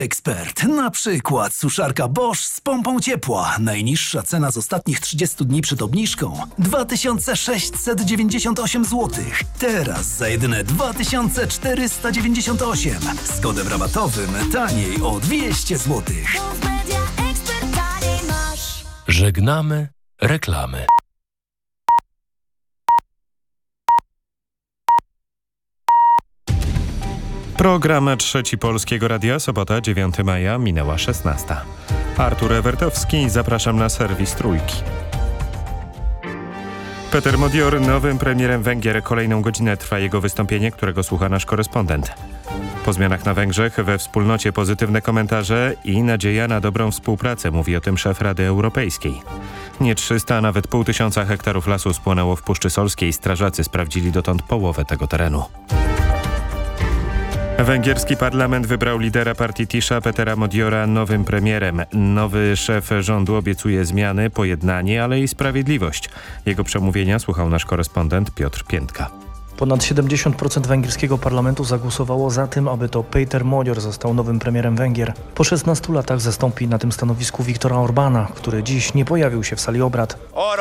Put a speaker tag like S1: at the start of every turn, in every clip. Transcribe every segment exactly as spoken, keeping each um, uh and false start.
S1: Ekspert. Na przykład suszarka Bosch z pompą ciepła. Najniższa cena z ostatnich trzydziestu dni przed obniżką dwa tysiące sześćset dziewięćdziesiąt osiem złotych. Teraz za jedyne dwa tysiące czterysta dziewięćdziesiąt osiem. Z kodem rabatowym taniej o dwieście złotych.
S2: Żegnamy reklamy.
S3: Program Trzeci Polskiego Radia, sobota dziewiątego maja, minęła szesnasta. Artur Ewertowski, zapraszam na serwis Trójki. Peter Modior, nowym premierem Węgier. Kolejną godzinę trwa jego wystąpienie, którego słucha nasz korespondent. Po zmianach na Węgrzech we wspólnocie pozytywne komentarze i nadzieja na dobrą współpracę, mówi o tym szef Rady Europejskiej. Nie trzysta, a nawet pół tysiąca hektarów lasu spłonęło w Puszczy Solskiej. Strażacy sprawdzili dotąd połowę tego terenu. Węgierski parlament wybrał lidera partii Tisza, Petera Modiora, nowym premierem. Nowy szef rządu obiecuje zmiany, pojednanie, ale i sprawiedliwość. Jego przemówienia słuchał nasz korespondent Piotr Piętka.
S4: Ponad siedemdziesiąt procent węgierskiego parlamentu zagłosowało za tym, aby to Péter Magyar został nowym premierem Węgier. Po szesnastu latach zastąpi na tym stanowisku Viktora Orbána, który dziś nie pojawił się w sali obrad.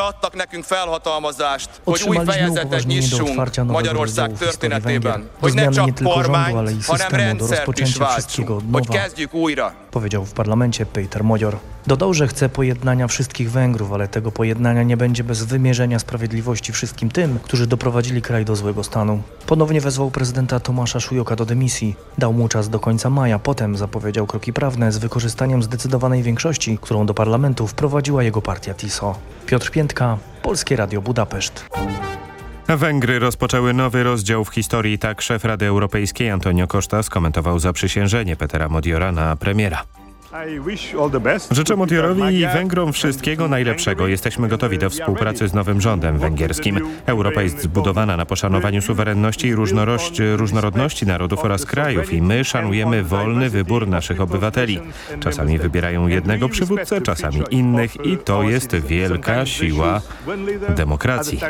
S4: Otrzymaliśmy upoważnienie do otwarcia nowego rozdziału w historii Węgier. Do zmiany nie tylko rządu, ale i systemu, do rozpoczęcia wszystkiego od nowa, powiedział w parlamencie Péter Magyar. Dodał, że chce pojednania wszystkich Węgrów, ale tego pojednania nie będzie bez wymierzenia sprawiedliwości wszystkim tym, którzy doprowadzili kraj do złego stanu. Ponownie wezwał prezydenta Tomasza Szujoka do dymisji. Dał mu czas do końca maja, potem zapowiedział kroki prawne z wykorzystaniem zdecydowanej większości, którą do parlamentu wprowadziła jego partia TISO. Piotr Piętka, Polskie Radio Budapeszt.
S3: Węgry rozpoczęły nowy rozdział w historii. Tak szef Rady Europejskiej Antonio Costa skomentował zaprzysiężenie Petera Modiora na premiera. Życzę Modiorowi i Węgrom wszystkiego najlepszego. Jesteśmy gotowi do współpracy z nowym rządem węgierskim. Europa jest zbudowana na poszanowaniu suwerenności i różnorodności narodów oraz krajów i my szanujemy wolny wybór naszych obywateli. Czasami wybierają jednego przywódcę, czasami innych i to jest wielka siła demokracji.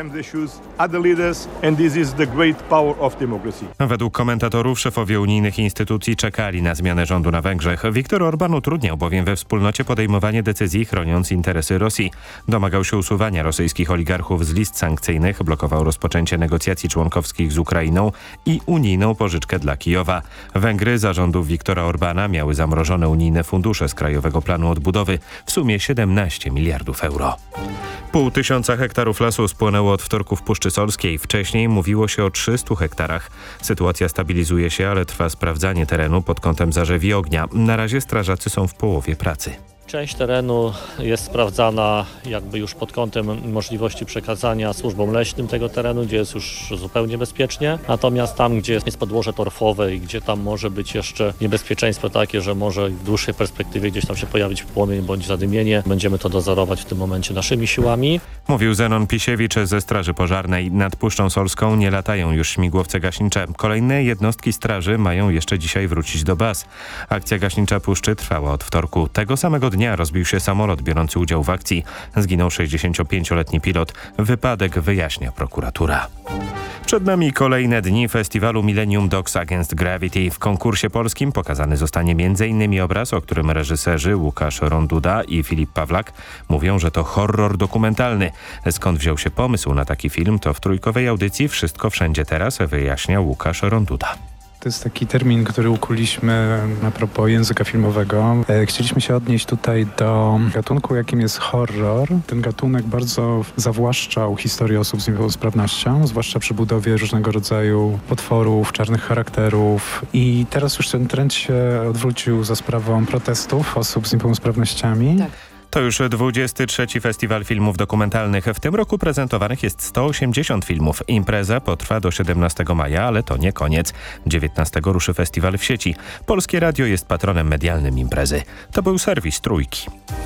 S3: Według komentatorów szefowie unijnych instytucji czekali na zmianę rządu na Węgrzech. Viktor Orbán utrudniał bowiem we wspólnocie podejmowanie decyzji, chroniąc interesy Rosji. Domagał się usuwania rosyjskich oligarchów z list sankcyjnych, blokował rozpoczęcie negocjacji członkowskich z Ukrainą i unijną pożyczkę dla Kijowa. Węgry za rządów Viktora Orbána miały zamrożone unijne fundusze z Krajowego Planu Odbudowy, w sumie siedemnaście miliardów euro. Pół tysiąca hektarów lasu spłonęło od wtorku w Puszczy Solskiej. Wcześniej mówiło się o trzystu hektarach. Sytuacja stabilizuje się, ale trwa sprawdzanie terenu pod kątem zarzewi ognia. Na razie strażacy są w połowie pracy.
S5: Część terenu jest sprawdzana jakby już pod kątem możliwości przekazania służbom leśnym tego terenu, gdzie jest już zupełnie bezpiecznie. Natomiast tam, gdzie jest podłoże torfowe i gdzie tam może być jeszcze niebezpieczeństwo takie, że może w dłuższej perspektywie gdzieś tam się pojawić płomień bądź zadymienie, będziemy to dozorować w tym momencie naszymi siłami.
S3: Mówił Zenon Pisiewicz ze Straży Pożarnej. Nad Puszczą Solską nie latają już śmigłowce gaśnicze. Kolejne jednostki straży mają jeszcze dzisiaj wrócić do baz. Akcja gaśnicza Puszczy trwała od wtorku. Tego samego dnia rozbił się samolot biorący udział w akcji. Zginął sześćdziesięciopięcioletni pilot. Wypadek wyjaśnia prokuratura. Przed nami kolejne dni festiwalu Millennium Dogs Against Gravity. W konkursie polskim pokazany zostanie między innymi obraz, o którym reżyserzy Łukasz Ronduda i Filip Pawlak mówią, że to horror dokumentalny. Skąd wziął się pomysł na taki film, to w trójkowej audycji Wszystko Wszędzie Teraz wyjaśnia Łukasz Ronduda.
S6: To jest taki termin, który ukuliśmy a propos języka filmowego. Chcieliśmy się odnieść tutaj do gatunku, jakim jest horror. Ten gatunek bardzo zawłaszczał historię osób z niepełnosprawnością, zwłaszcza przy budowie różnego rodzaju potworów, czarnych charakterów. I teraz już ten trend się odwrócił za sprawą protestów osób z niepełnosprawnościami. Tak.
S3: To już dwudziesty trzeci Festiwal Filmów Dokumentalnych. W tym roku prezentowanych jest sto osiemdziesiąt filmów. Impreza potrwa do siedemnastego maja, ale to nie koniec. dziewiętnastego ruszy festiwal w sieci. Polskie Radio jest patronem medialnym imprezy. To był serwis Trójki.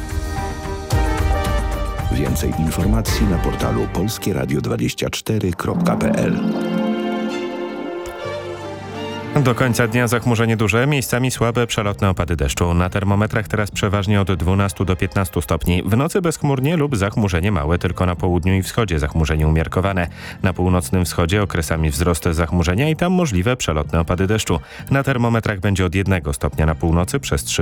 S7: Więcej informacji na portalu polskie radio dwadzieścia cztery kropka p l.
S3: Do końca dnia zachmurzenie duże, miejscami słabe przelotne opady deszczu. Na termometrach teraz przeważnie od dwunastu do piętnastu stopni. W nocy bezchmurnie lub zachmurzenie małe, tylko na południu i wschodzie zachmurzenie umiarkowane. Na północnym wschodzie okresami wzrost zachmurzenia i tam możliwe przelotne opady deszczu. Na termometrach będzie od jednego stopnia na północy przez trzy